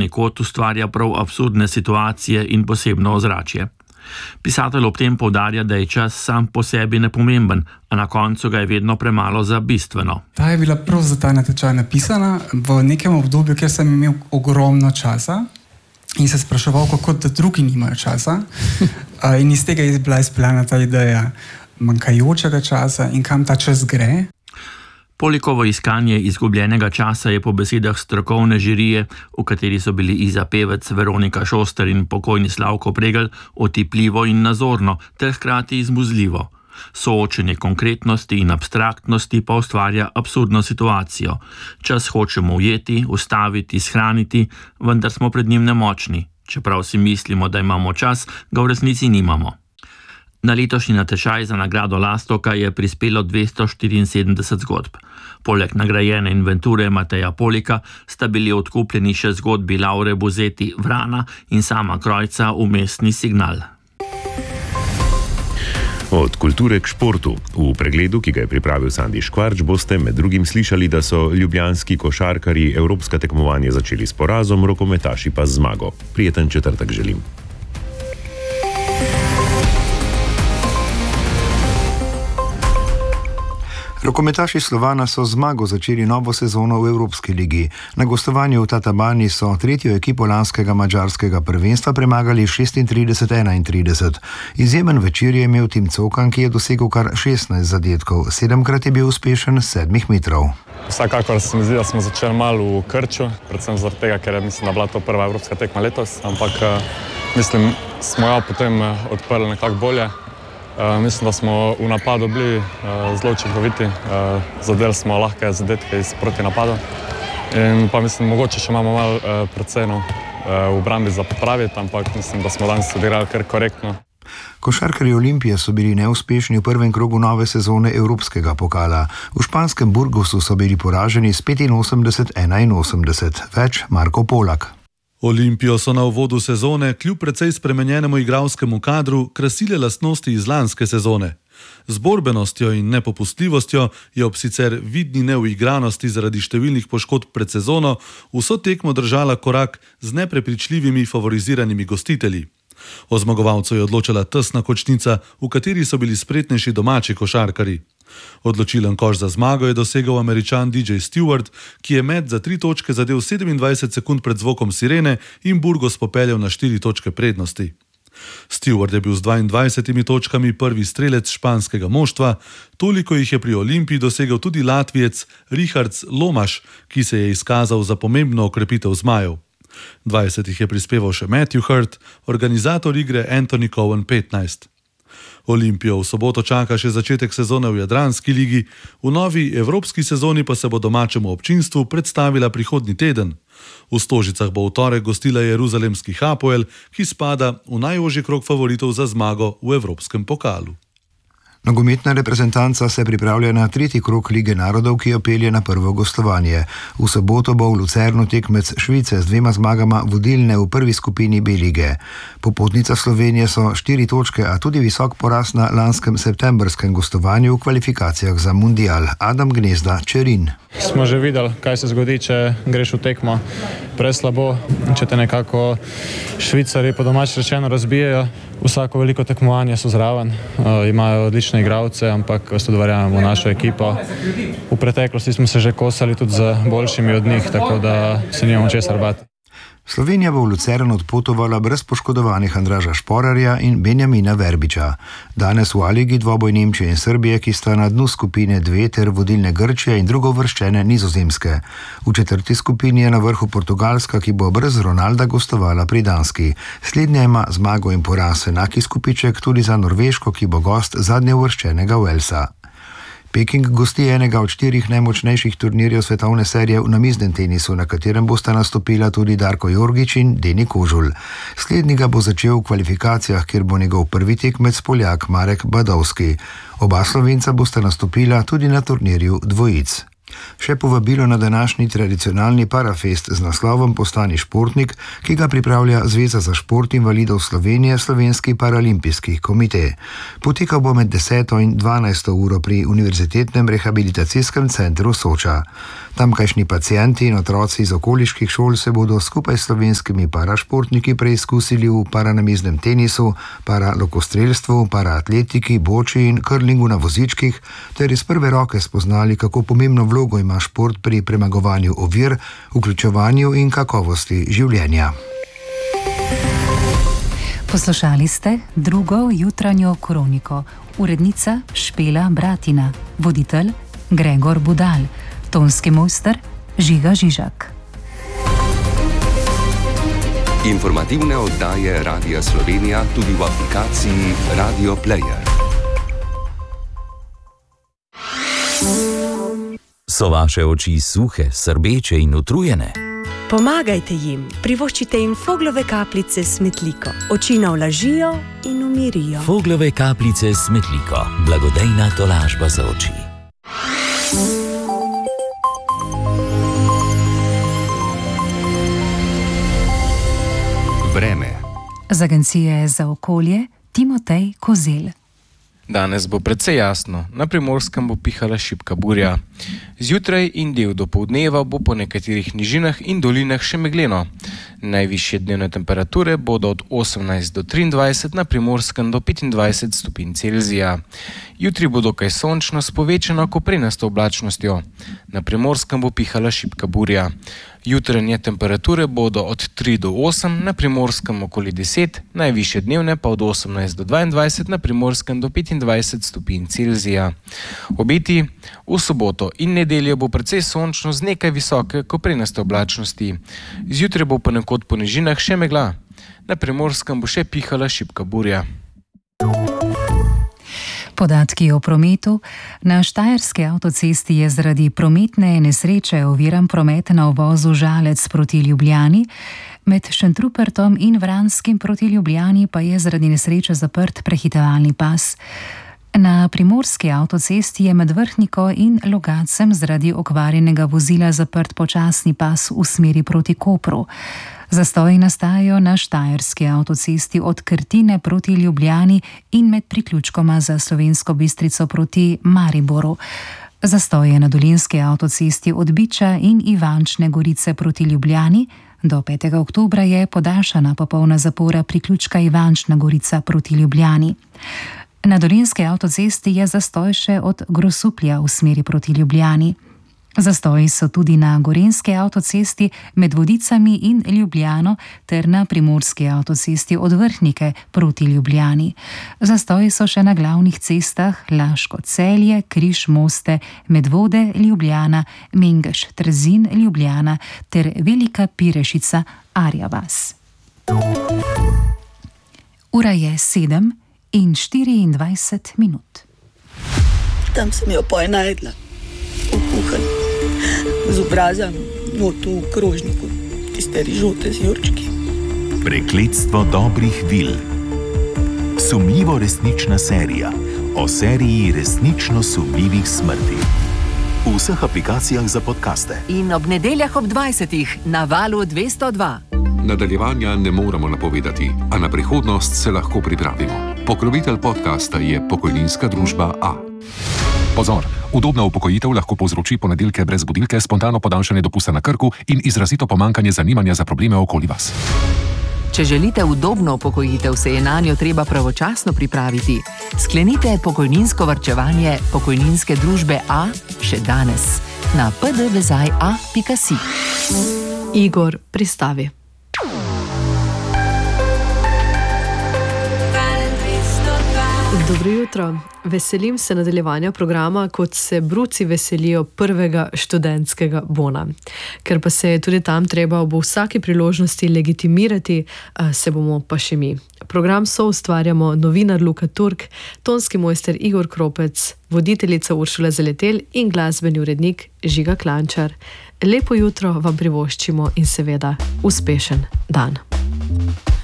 ponekod ustvarja prav absurdne situacije in posebno ozračje. Pisatelj ob tem poudarja, da je čas sam po sebi nepomemben, a na koncu ga je vedno premalo za bistveno. Ta je bila prav za ta natečaj napisana v nekem obdobju, kjer sem imel ogromno časa in se spraševal, kako da drugi nimajo časa. In iz tega je bila izpeljana ta ideja manjkajočega časa in kam ta čas gre. Polikovo iskanje izgubljenega časa je po besedah strokovne žirije, v kateri so bili Iza Pevec, Veronika Šoster in pokojni Slavko Pregl, otipljivo in nazorno, ter hkrati izmuzljivo. Soočenje konkretnosti in abstraktnosti pa ustvarja absurdno situacijo. Čas hočemo ujeti, ustaviti, shraniti, vendar smo pred njim nemočni. Čeprav si mislimo, da imamo čas, ga v resnici nimamo. Na letošnji natečaj za nagrado Lastovka je prispelo 274 zgodb. Poleg nagrajene inventure Mateja Polika sta bili odkupljeni še zgodbi Laure Buzeti Vrana in Sama Krojca Umestni signal. Od kulture k športu. V pregledu, ki ga je pripravil Sandi Škvarč, boste med drugim slišali, da so ljubljanski košarkarji evropska tekmovanja začeli s porazom, rokometaši pa z zmago. Prijeten četrtek želim. Rokometaši Slovana so zmago začeli novo sezono v Evropski ligi. Na gostovanju v Tatabani so tretjo ekipo lanskega madžarskega prvenstva premagali 36-31. Izjemen večer je imel Tim Cokan, ki je dosegel kar 16 zadetkov. 7krat je bil uspešen s 7 metrov. Vsekakor se mi zdi, da smo začeli malo v krču, predvsem zaradi tega, ker mislim, da bila to prva evropska tekma letos, ampak mislim, smo jo potem odprli nekako bolje. Mislim, da smo v napadu bili zelo učinkoviti, zadeli smo lahke zadetke iz proti napadu in pa mislim, mogoče še imamo malo precej v obrambi za popraviti, ampak mislim, da smo danes odigrali kar korektno. Košarkarji Olimpije so bili neuspešni v prvem krogu nove sezone Evropskega pokala. V španskem Burgosu so bili poraženi s 85-81. Več Marko Polak. Olimpijo so na uvodu sezone kljub precej spremenjenemu igralskemu kadru krasile lastnosti iz lanske sezone. Z borbenostjo in nepopustljivostjo je ob sicer vidni neuigranosti zaradi številnih poškodb pred sezono vso tekmo držala korak z neprepričljivimi favoriziranimi gostitelji. O zmagovalcu je odločala tesna kočnica, v kateri so bili spretnejši domači košarkarji. Odločilen koš za zmago je dosegel Američan DJ Stewart, ki je met za 3 točke zadel 27 sekund pred zvokom sirene in Burgos popeljal na 4 točke prednosti. Stewart je bil z 22 točkami prvi strelec španskega moštva, toliko jih je pri Olimpiji dosegel tudi Latvijec Richard Lomaš, ki se je izkazal za pomembno okrepitev zmajev. 20 jih je prispeval še Matthew Hurt, organizator igre Anthony Cowan 15. Olimpijo v soboto čaka še začetek sezone v Jadranski ligi, v novi evropski sezoni pa se bo domačemu občinstvu predstavila prihodnji teden. V Stožicah bo v torek gostila jeruzalemski Hapoel, ki spada v najožji krog favoritov za zmago v evropskem pokalu. Nogometna reprezentanca se pripravlja na tretji krog Lige narodov, ki jo pelje na prvo gostovanje. V soboto bo v Lucernu tekmec Švice z 2 zmagama vodilne v prvi skupini B lige. Popotnica Slovenije so 4 točke, a tudi visok poraz na lanskem septembrskem gostovanju v kvalifikacijah za mundial. Adam Gnezda, Čerin. Smo že videli, kaj se zgodi, če greš v tekmo preslabo, če te nekako Švicarji po domač rečeno razbijajo. Vsako veliko tekmovanje so zraven, imajo odlične igralce, ampak tudi verjamemo v našo ekipo. V preteklosti smo se že kosali tudi z boljšimi od njih, tako da se nimamo česar bati. Slovenija bo v Lucern odpotovala brez poškodovanih Andraža Šporarja in Benjamina Verbiča. Danes v A-ligi dvoboj Nemčije in Srbije, ki sta na dnu skupine 2 ter vodilne Grčije in drugovrščene Nizozemske. V četrti skupini je na vrhu Portugalska, ki bo brez Ronalda gostovala pri Danski. Slednja ima zmago in poraz enaki skupiček tudi za Norveško, ki bo gost zadnjeuvrščenega Walesa. Peking gosti enega od 4 najmočnejših turnirjev svetovne serije v namiznem tenisu, na katerem bosta nastopila tudi Darko Jorgić in Deni Kožul. Slednji ga bo začel v kvalifikacijah, kjer bo njegov prvi tekmec Poljak Marek Badovski. Oba Slovenca bosta nastopila tudi na turnirju dvojic. Še povabilo na današnji tradicionalni parafest z naslovom Postani športnik, ki ga pripravlja Zveza za šport invalidov Slovenije, Slovenski paralimpijski komite. Potekal bo med 10. in 12. uro pri Univerzitetnem rehabilitacijskem centru Soča. Tamkajšnji pacienti in otroci iz okoliških šol se bodo skupaj s slovenskimi parašportniki preizkusili v paranamiznem tenisu, paralokostrelstvu, paraatletiki, boči in curlingu na vozičkih, ter iz prve roke spoznali, kako pomembno vlogo ima šport pri premagovanju ovir, vključevanju in kakovosti življenja. Poslušali ste drugo jutranjo kroniko. Urednica Špela Bratina, voditelj Gregor Budal, tonski mojster Žiga Žižak. Informativne oddaje Radia Slovenija tudi v aplikaciji Radio Player. So vaše oči suhe, srbeče in utrujene? Pomagajte jim, privoščite jim Foglove kapljice s Smetliko. Oči navlažijo in umirijo. Foglove kapljice s Smetliko. Blagodejna tolažba za oči. Vreme. Z Agencije za okolje Timotej Kozel. Danes bo precej jasno, na Primorskem bo pihala šibka burja. Zjutraj in del dopoldneva bo po nekaterih nižinah in dolinah še megleno. Najvišje dnevne temperature bodo od 18 do 23, na Primorskem do 25 stopinj Celzija. Jutri bo dokaj sončno s povečano koprenasto oblačnostjo. Na Primorskem bo pihala šibka burja. Jutranje temperature bodo od 3 do 8, na Primorskem okoli 10, najvišje dnevne pa od 18 do 22, na Primorskem do 25 stopinj Celzija. Obeti v soboto in nedeljo bo precej sončno z nekaj visoke koprenaste oblačnosti. Zjutraj bo ponekod po nižinah še megla. Na Primorskem bo še pihala šibka burja. Podatki o prometu. Na Štajerski avtocesti je zaradi prometne nesreče oviran promet na uvozu Žalec proti Ljubljani. Med Šentrupertom in Vranskim proti Ljubljani pa je zaradi nesreče zaprt prehitevalni pas. Na Primorski avtocesti je med Vrhniko in Logacem zaradi okvarjenega vozila zaprt počasni pas v smeri proti Kopru. Zastoji nastajajo na Štajerski avtocesti od Krtine proti Ljubljani in med priključkoma za Slovensko Bistrico proti Mariboru. Zastoj je na Dolenjski avtocesti od Biča in Ivančne Gorice proti Ljubljani. Do 5. oktobra je podaljšana popolna zapora priključka Ivančna Gorica proti Ljubljani. Na Dolenjski avtocesti je zastoj še od Grosuplja v smeri proti Ljubljani. Zastoji so tudi na Gorenjski avtocesti med Vodicami in Ljubljano ter na Primorski avtocesti od Vrhnike proti Ljubljani. Zastoji so še na glavnih cestah Laško-Celje, Križ-Moste, Medvode, Ljubljana, Mengeš-Trzin, Ljubljana ter Velika Pirešica, Arja vas. Ura je 7:24. Tam sem jo pojenajdla. Kuhan, z obrazom, notu v krožniku, tiste rižote z jurčki. Prekletstvo dobrih vil. Sumljivo resnična serija o seriji resnično sumljivih smrti. V vseh aplikacijah za podcaste. In ob nedeljah ob 20. na Valu 202. Nadaljevanja ne moremo napovedati, a na prihodnost se lahko pripravimo. Pokrovitelj podcasta je pokojninska družba A. Pozor! Udobna upokojitev lahko povzroči ponedeljke brez budilke, spontano podaljšanje dopusta na Krku in izrazito pomankanje zanimanja za probleme okoli vas. Če želite udobno upokojitev, se je nanjo treba pravočasno pripraviti. Sklenite pokojninsko varčevanje pokojninske družbe A še danes na pdvezaj.a.si. Igor pristavi. Dobro jutro. Veselim se nadaljevanja programa, kot se bruci veselijo prvega študentskega bona. Ker pa se je tudi tam treba ob vsaki priložnosti legitimirati, se bomo pa še mi. Program soustvarjamo novinar Luka Turk, tonski mojster Igor Kropec, voditeljica Uršula Zaletel in glasbeni urednik Žiga Klančar. Lepo jutro vam privoščimo in seveda uspešen dan.